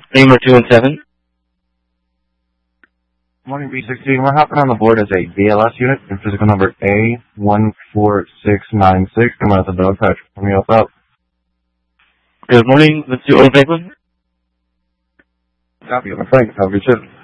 Namer 217. Morning, B16. We're hopping on the board as a BLS unit in physical number A14696. Coming out the dog patch. Let me help out. Good morning, let's do Old Lakeland. Copy. Thanks. Have a good shift.